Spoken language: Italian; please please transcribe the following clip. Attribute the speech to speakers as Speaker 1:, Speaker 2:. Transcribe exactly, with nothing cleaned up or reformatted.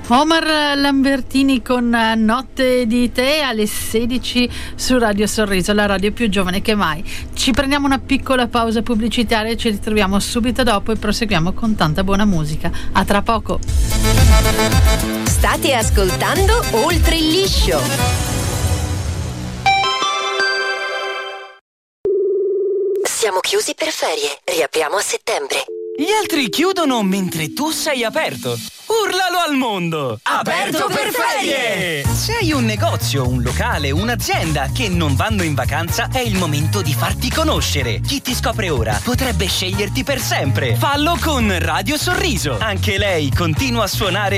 Speaker 1: Omar Lambertini con Notte di te alle sedici su Radio Sorriso, la radio più giovane che mai. Ci prendiamo una piccola pausa pubblicitaria e ci ritroviamo subito dopo e proseguiamo con tanta buona musica. A tra poco.
Speaker 2: State ascoltando Oltre il Liscio. Siamo chiusi per ferie, riapriamo a settembre.
Speaker 3: Gli altri chiudono mentre tu sei aperto. Urlalo al mondo!
Speaker 2: Aperto per ferie!
Speaker 3: Se hai un negozio, un locale, un'azienda che non vanno in vacanza, è il momento di farti conoscere. Chi ti scopre ora potrebbe sceglierti per sempre. Fallo con Radio Sorriso. Anche lei continua a suonare